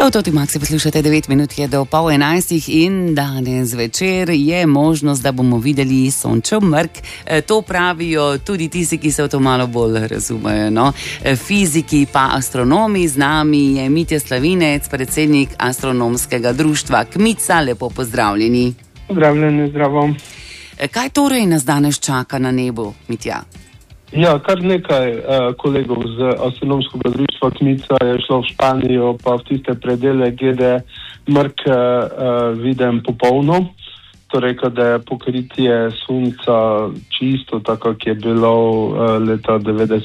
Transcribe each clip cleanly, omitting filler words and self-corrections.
V Toti Maxi poslušate 9 minut je do 10:30 in danes večer je možnost, da bomo videli sončev mrk. To pravijo tudi tisti, ki se v to malo bolj razumejo, no? Fiziki pa astronomi. Z nami je Mitja Slavinec, predsednik astronomskega društva KMICA. Lepo pozdravljeni. Pozdravljeni, zdravo. Kaj torej nas danes čaka na nebu, Mitja? Ja, kar nekaj kolegov z astronomskega društva KMICA je šlo v Španijo, pa v tiste predele, kjer mrk vidim popolno. Torej, kada je pokritje sunca čisto, tako kot je bilo leta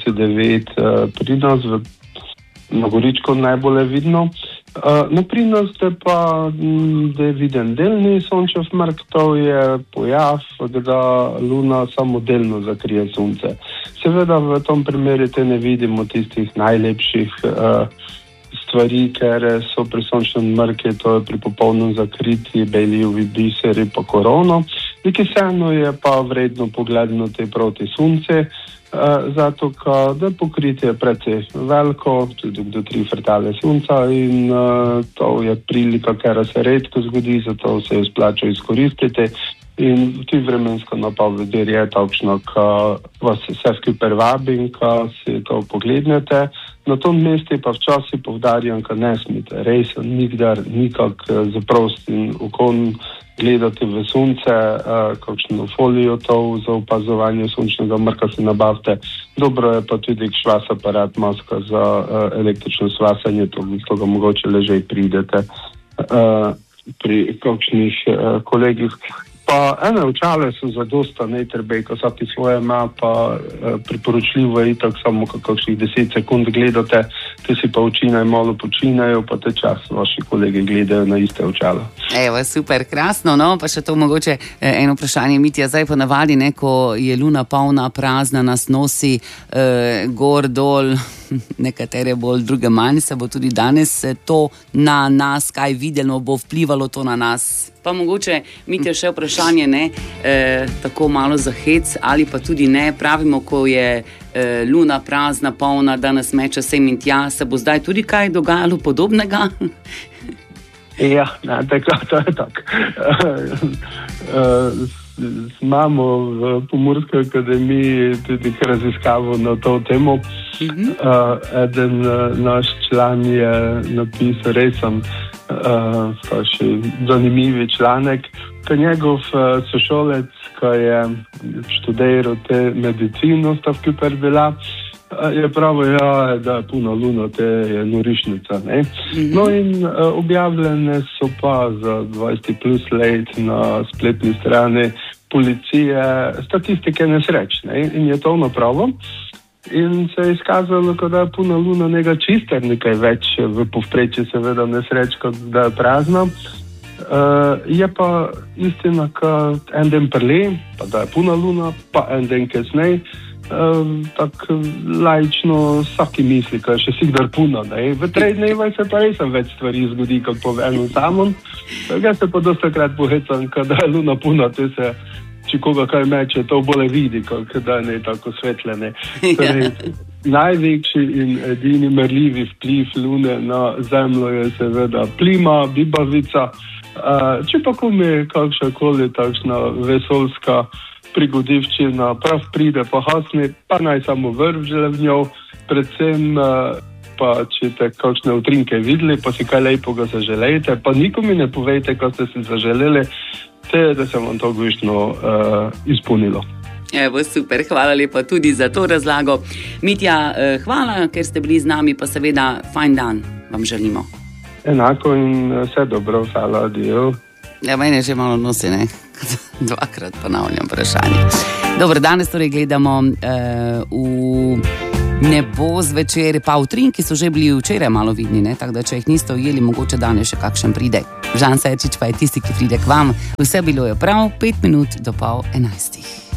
99 pri nas, na Goričku najbolje vidno. Na pri nas pa, da je viden delni sončev mrk, to je pojav, da Luna samo delno zakrije sunce. Seveda v tom primeru te ne vidimo tistih najlepših stvari, ker so pri sončnem mrku, to je pri popolnem zakritju, beljivi biseri pa korono. Nekaj vseeno je pa vredno pogledati proti sunce, zato da je pokritje precej veliko, tudi do 3 frtale sunca in to je prilika, ker se redko zgodi, zato se je splača izkoristiti. In tudi vremensko napoved je takšno, ko vas vse skupaj vabim, ko si to poglednete. Na tom mestu pa včasih povdarjam, ko ne smete res nikdar nikak zaprost in okon gledati v sunce, kakšno folijo to za opazovanje sončnega mrka si nabavite. Dobro je pa tudi švas aparat, maska za električno svasanje, to ga mogoče ležej pridete pri kakšnih kolegih. Pa ene očale so zadosta netrebe, ko vsaki svoje ima, pa priporočljivo je itak samo kakšnih 10 sekund gledate, te si pa oči naj malo počinajo, pa te čas vaši kolegi gledajo na iste očala. Evo, super, krasno, no, pa še to mogoče eno vprašanje, Mitja, zdaj ponavadi, ne, ko je Luna polna, prazna, nas nosi gor, dol, nekatere bolj, druge manj, se bo tudi danes to na nas, kaj videno bo vplivalo to na nas. Pa mogoče, Mitja, še vprašanje, ne, tako malo za hec ali pa tudi ne, pravimo, ko je Luna prazna, polna, da nas meče sem in tja, se bo zdaj tudi kaj dogajalo podobnega? Ja, ne, to je tako. Imamo v Pomurski akademiji tudi raziskavo na to temo. Eden naš član je napisal resen, pa še zanimivi članek, ko njegov sošolec, ko je študiral te medicino, stavki bila, je pravo, ja, da je puno Luna, te je norišnica, ne? No in objavljene so pa za 20 plus let na spletni strani policije statistike nesreč, ne? In je to napravo. In se je izkazalo, da je puno Luna nekaj čister, nekaj več v povprečju seveda nesreč, kot da je prazna. Je pa istina, ko en den prle, pa da je puno Luna, pa en den kasnej, tako laično vsaki misli, ko je še sikdar puno, ne. V 3 dnevih se pa res več stvari zgodi, kot po enem samom. Jaz se pa dostakrat pohecam, ko da je Luna puno, te se če koga kaj meče, to bolje vidi, kot da ne tako svetljene. Torej, največji in edini merljivi vpliv Lune na Zemljo je seveda plima, bibavica. Če pa kom je kakšakoli takšna vesoljska prigodivščina, prav pride pa hasne, pa naj samo vržele v njo, predvsem pa če te kakšne utrinke videli, pa si kaj lepoga zaželejte, pa nikomu ne povejte, kaj ste si zaželeli, da se vam to guštno izpolnilo. Evo, super, hvala lepa tudi za to razlago. Mitja, hvala, ker ste bili z nami, pa seveda fajn dan vam želimo. Enako in vse dobro, hvala, adijo. Ja, mene že malo nosi, ne? 2-krat ponavljam vprašanje. Dobro, danes torej gledamo v nebo zvečer, pa utrinki so že bili včeraj malo vidni, ne? Tako da, če jih niste ujeli, mogoče danes še kakšen pride. Žan Serčič pa je tisti, ki pride k vam. Vse bilo je prav, 5 minut do 10:30.